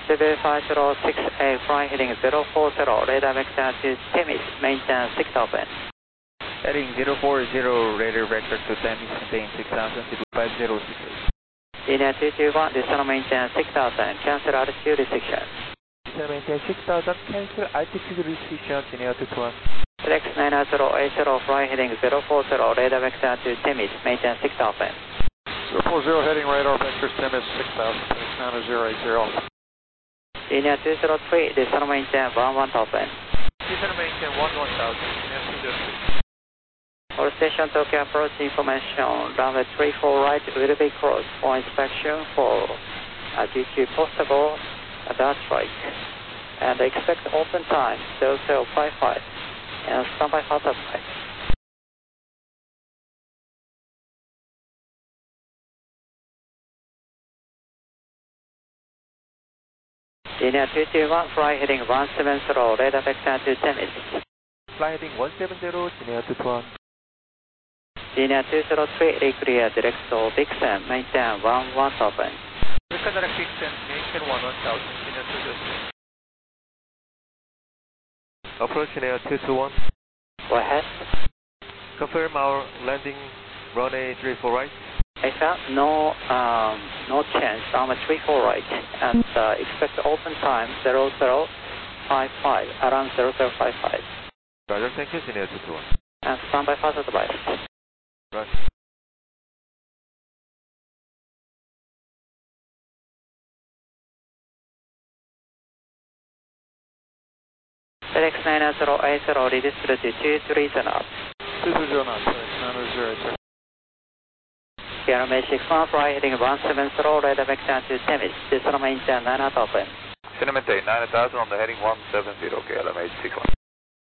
750-6A, fly heading 040, radar vector to Temis, maintain 6 open. Heading 040, radar vector to Temis, maintain 6000, 5068. Linear 221, descend maintain 6000, cancel altitude restriction. Descend maintain 6000, cancel altitude restriction, linear 221. FedEx 98080, fly heading 040, radar vector to Temis, maintain 6 open. 040, heading radar vector Temis 6000, FedEx 98080. Linear 203, descend maintain 11 open. Descend maintain 11000, linear 203. All station Tokyo approach information, runway 34 right will be closed for inspection for due to possible dirt strike. And expect open time 0055 and standby for supply. Linear 221, fly heading 170, radar vector to Temis. Fly heading 170, linear 221. Linear 203, clear direct to Vixen, maintain 11 open. Vixen direct Vixen, maintain 1000, linear 203. Approach linear 221. Go ahead. Confirm our landing runway 34 right. I found no change, runway 34 right, and expect open time 0055, around 0055. Roger, thank you, linear 221. And standby for advice. Roger. FedEx 98080, reduced to 230 knots. 230 knots, FedEx 98080. KLM 61, fly heading 170, radar vector to Temis, descend maintain 9 open. Descend maintain 9000 on the heading 170, KLM 61.